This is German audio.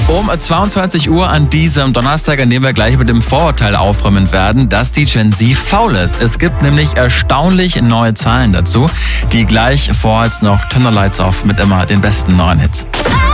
Um 22 Uhr an diesem Donnerstag, an dem wir gleich mit dem Vorurteil aufräumen werden, dass die Gen Z faul ist. Es gibt nämlich erstaunlich neue Zahlen dazu, die gleich vor jetzt noch Turn the Lights Off mit immer den besten neuen Hits.